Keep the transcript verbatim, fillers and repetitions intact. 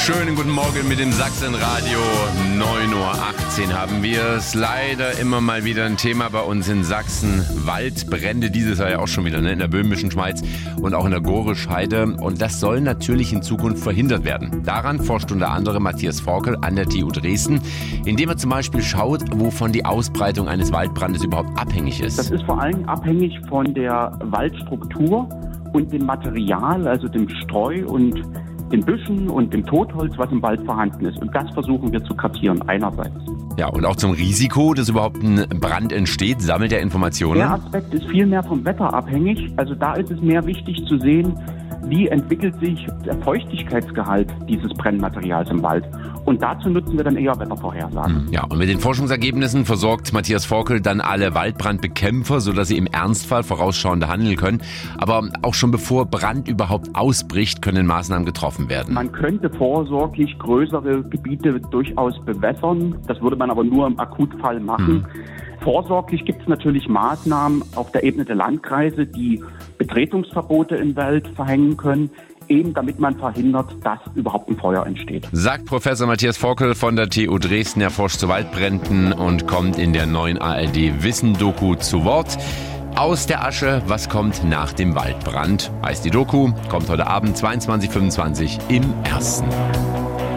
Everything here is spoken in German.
Schönen guten Morgen mit dem Sachsenradio. neun Uhr achtzehn haben wir es. Leider immer mal wieder ein Thema bei uns in Sachsen. Waldbrände, dieses Jahr ja auch schon wieder, ne? In der Böhmischen Schweiz und auch in der Gorisch-Heide. Und das soll natürlich in Zukunft verhindert werden. Daran forscht unter anderem Matthias Forkel an der T U Dresden, indem er zum Beispiel schaut, wovon die Ausbreitung eines Waldbrandes überhaupt abhängig ist. Das ist vor allem abhängig von der Waldstruktur und dem Material, also dem Streu und den Büschen und dem Totholz, was im Wald vorhanden ist. Und das versuchen wir zu kartieren einerseits. Ja, und auch zum Risiko, dass überhaupt ein Brand entsteht, sammelt er Informationen. Der Aspekt ist viel mehr vom Wetter abhängig. Also da ist es mehr wichtig zu sehen, wie entwickelt sich der Feuchtigkeitsgehalt dieses Brennmaterials im Wald. Und dazu nutzen wir dann eher Wettervorhersagen. Ja, und mit den Forschungsergebnissen versorgt Matthias Forkel dann alle Waldbrandbekämpfer, sodass sie im Ernstfall vorausschauend handeln können. Aber auch schon bevor Brand überhaupt ausbricht, können Maßnahmen getroffen werden. Man könnte vorsorglich größere Gebiete durchaus bewässern. Das würde man aber nur im Akutfall machen. Hm. Vorsorglich gibt es natürlich Maßnahmen auf der Ebene der Landkreise, die Betretungsverbote im Wald verhängen können, eben damit man verhindert, dass überhaupt ein Feuer entsteht. Sagt Professor Matthias Forkel von der T U Dresden. Er forscht zu Waldbränden und kommt in der neuen A R D-Wissen-Doku zu Wort. Aus der Asche, was kommt nach dem Waldbrand? Heißt die Doku, kommt heute Abend zweiundzwanzig Uhr fünfundzwanzig im Ersten.